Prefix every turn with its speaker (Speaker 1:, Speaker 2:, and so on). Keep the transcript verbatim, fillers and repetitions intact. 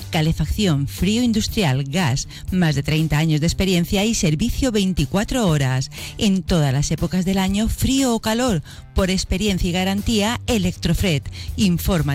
Speaker 1: Calefacción, frío industrial, gas, más de treinta años de experiencia y servicio veinticuatro horas. En todas las épocas del año, frío o calor, por experiencia y garantía, Electrofred. Informa